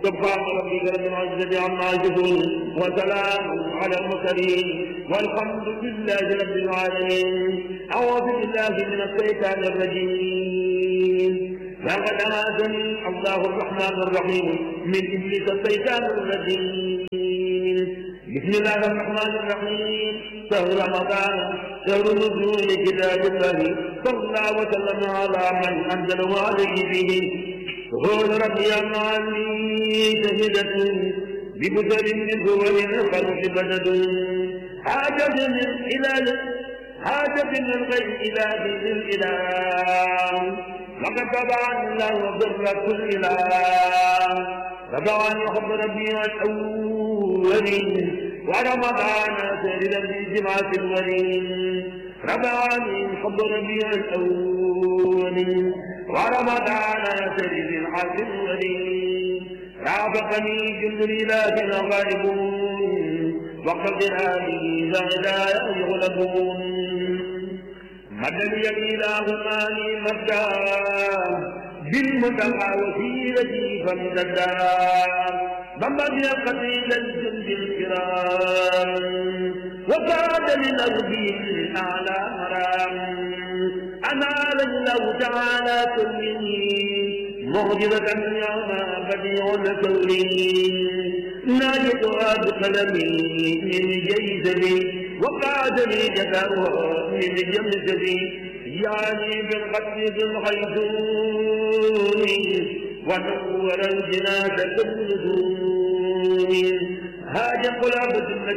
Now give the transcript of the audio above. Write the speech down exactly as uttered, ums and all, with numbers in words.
سبحان ربك رب العزة عما يصفون وسلام على المرسلين والحمد لله رب العالمين. أعوذ بالله من الشيطان الرجيم. لقد آتاني الله الرحمن الرحيم من إبليس الشيطان الرجيم. بسم الله الرحمن الرحيم. شهر رمضان شهر نزول كتاب الله صلى الله وسلم على من أنزله عليه به قول ربي عني شهدت ببشر منه وللخلق بدد حاجة من إله حاجة من غير إله للإله لقد طبعني الله وضر كل إله طبعني حب ربي الأولين ورمضان سيدا بجماعة الولين ربعني حب ربي الأولين ورمضان سيد الحق الولين رافقني جند الإله الغالبون وقد هذه زغدا يغلبون مد لي الإله مالي مدا بالمتقى وسيلتي فامتدا بمبني قتيل الجند الكرام وقاد للأرض الأعلى مرام أنال الله تعالى كله معجزة يوم بديع كوني ناجتها بقلمي من جيزني وقاد لي جدارها من جمزني يعني بالقتل بالخيزون ونور الجناس بالنزول هاج قلاب الجنة